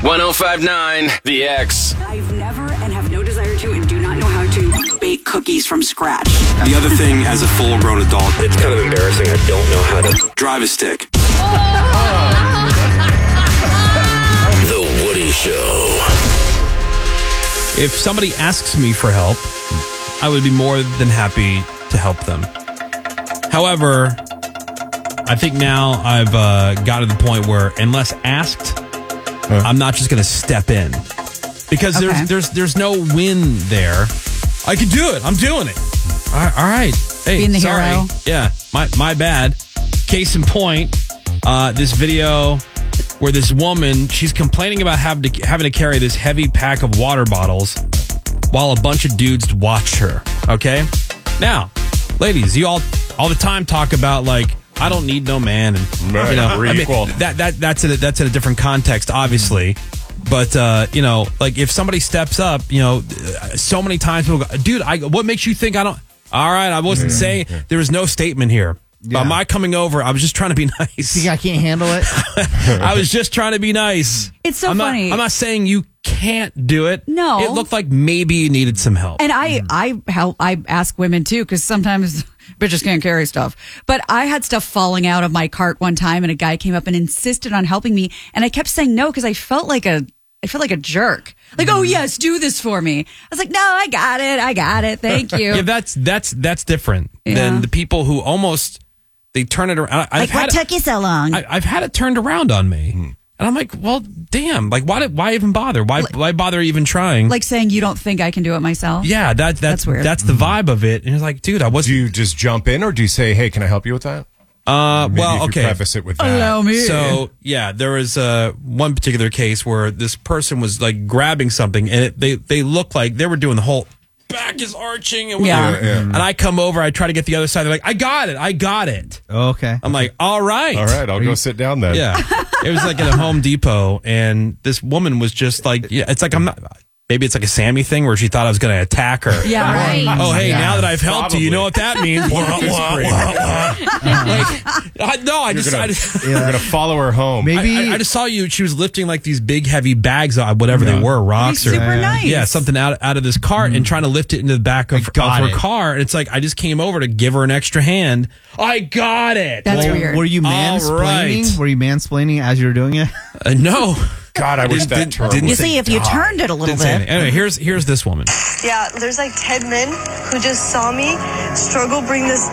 105.9 The X. I've never and have no desire to and do not know how to bake cookies from scratch. The other thing, as a full-grown adult, It's kind of embarrassing. I don't know how to. drive a stick. The Woody Show. If somebody asks me for help, I would be more than happy to help them. However, I think now I've got to the point where, unless asked, I'm not just going to step in, because there's no win there. I can do it. I'm doing it. All right. Hey, Being the sorry. hero. Yeah, my bad. Case in point, this video where this woman, she's complaining about having to carry this heavy pack of water bottles while a bunch of dudes watch her. Okay, now, ladies, you all the time talk about like, I don't need no man, and Right, you know, we're equal. that's in a different context, obviously. But you know, like if somebody steps up, you know, so many times people go, dude, what makes you think I don't? All right, I wasn't saying there was no statement here. Yeah. By my coming over, I was just trying to be nice. Think I can't handle it? I was just trying to be nice. It's so I'm funny. I'm not saying you can't do it. No. It looked like maybe you needed some help. And I ask women too, because sometimes bitches can't carry stuff. But I had stuff falling out of my cart one time, and a guy came up and insisted on helping me, and I kept saying no because I felt like a jerk. Like, oh yes, do this for me. I was like, no, I got it. Thank you. Yeah, that's different than the people who almost they turn it around. What took you so long? I've had it turned around on me, and I'm like, well, damn. Like, why even bother? Why bother even trying? Like saying you don't think I can do it myself. Yeah, that's weird. That's the vibe of it. And it's like, dude, I wasn't. Do you just jump in, or do you say, "Hey, can I help you with that"? Maybe well, if you okay. preface it with that. Allow me. So yeah, there was one particular case where this person was like grabbing something, and they looked like they were doing the whole back is arching, and and I come over, I try to get the other side. They're like, I got it. Okay. I'm like, all right, I'll go sit down then. Yeah, it was like at a Home Depot, and this woman was just like, yeah, it's like I'm not. Maybe it's like a Sammy thing where she thought I was going to attack her. Yeah, right. Oh, hey, now that I've helped you know what that means. You're gonna follow her home. Maybe I just saw you. She was lifting like these big, heavy bags, whatever they were, rocks or super nice. yeah, something out of this cart and trying to lift it into the back of her car. And it's like I just came over to give her an extra hand. I got it. That's weird. were you mansplaining? All right. Were you mansplaining as you were doing it? No. God, I wish that term. didn't You say see, if you turned it a little Didn't say bit. anything. Anyway, here's this woman. Yeah, there's like 10 men who just saw me struggle bring this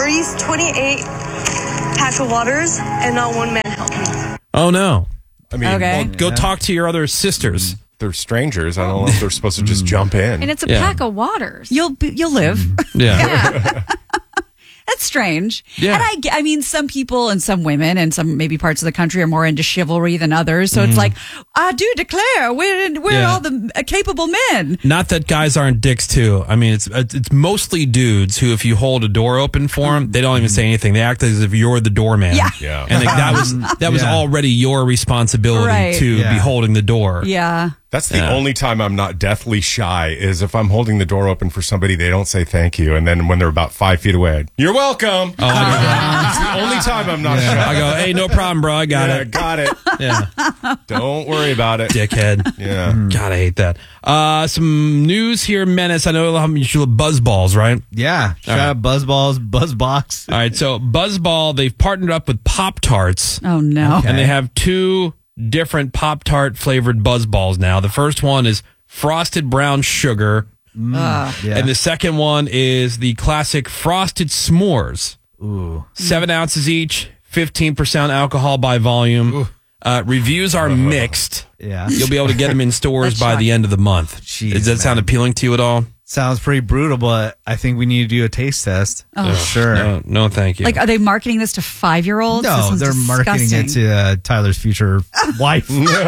28 pack of waters, and not one man helped me. Oh no. I mean, Okay. Well, go talk to your other sisters. they're strangers. I don't know if they're supposed to just jump in. And it's a Yeah. pack of waters. You'll live. Yeah. That's strange. Yeah. And I mean, some people and some women and some maybe parts of the country are more into chivalry than others. So it's like, I do declare we're Yeah. all the capable men. Not that guys aren't dicks too. I mean, it's mostly dudes who, if you hold a door open for them, they don't even say anything. They act as if you're the doorman. Yeah. Yeah. And like, that was already your responsibility Right. to be holding the door. Yeah. That's the only time I'm not deathly shy is if I'm holding the door open for somebody, they don't say thank you. And then when they're about 5 feet away, you're welcome. Oh, It's the only time I'm not shy. I go, hey, no problem, bro. I got Yeah, it. got it. Yeah. Don't worry about it. Dickhead. Yeah. God, I hate that. Some news here, Menace. I know you love Buzzballs, right? Yeah. Shout out Buzzballs, Buzzbox. All right. So Buzzball, they've partnered up with Pop-Tarts. Oh, no. And they have two different Pop-Tart flavored Buzzballs now. The first one is frosted brown sugar. Yeah. And the second one is the classic frosted s'mores. Ooh. 7 ounces each, 15% alcohol by volume. Reviews are mixed. Yeah. You'll be able to get them in stores by the end of the month. Jeez, Does that sound man. appealing to you at all? Sounds pretty brutal, but I think we need to do a taste test. Oh. Sure. No, thank you. Like, are they marketing this to 5-year-olds? This No, one's they're marketing it disgusting. to Tyler's future wife.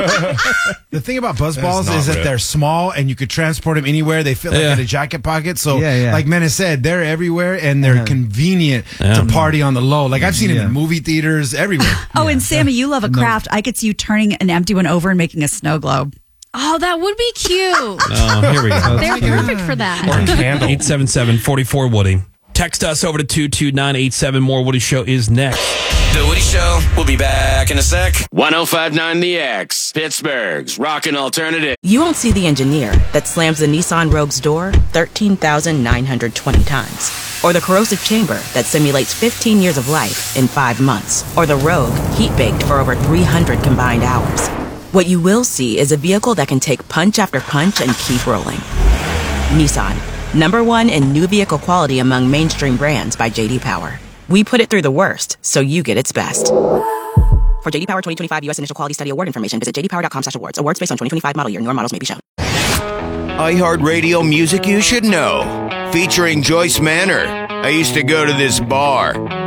The thing about Buzzballs not is that real. they're small and you could transport them anywhere. They fit like Yeah. in a jacket pocket. So, Yeah. like Menace said, they're everywhere and they're convenient to party on the low. Like I've seen them in movie theaters, everywhere. Oh, and Sammy, you love a craft. I could see you turning an empty one over and making a snow globe. Oh, that would be cute. Oh, here we go. They're perfect for that. Or a candle. 877-44-WOODY. Text us over to 22987. More Woody Show is next. The Woody Show. We'll be back in a sec. 105.9 The X. Pittsburgh's rockin' alternative. You won't see the engineer that slams the Nissan Rogue's door 13,920 times. Or the corrosive chamber that simulates 15 years of life in 5 months. Or the Rogue heat-baked for over 300 combined hours. What you will see is a vehicle that can take punch after punch and keep rolling. Nissan, #1 in new vehicle quality among mainstream brands by J.D. Power. We put it through the worst, so you get its best. For J.D. Power 2025 U.S. Initial Quality Study Award information, visit jdpower.com/awards. Awards based on 2025 model year. Newer models may be shown. iHeartRadio music you should know. Featuring Joyce Manor. I used to go to this bar.